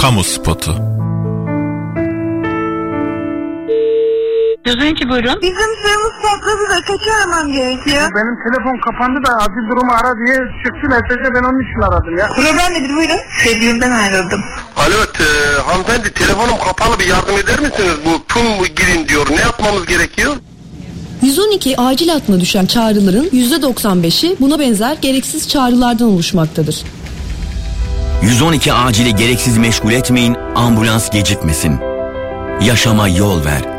Kamu spotu. 112 buyurun. Bizim suyumuz patladı da kaçı aramam gerekiyor? Benim telefon kapandı da acil durumu ara diye çıktı mesajı, ben onun için aradım ya. Problem nedir buyurun? Sevgilimden ayrıldım. Alo, hanımefendi telefonum kapalı, bir yardım eder misiniz? Bu PUM girin diyor. Ne yapmamız gerekiyor? 112 acil hattına düşen çağrıların %95'i buna benzer gereksiz çağrılardan oluşmaktadır. 112 acili gereksiz meşgul etmeyin, ambulans gecikmesin. Yaşama yol ver.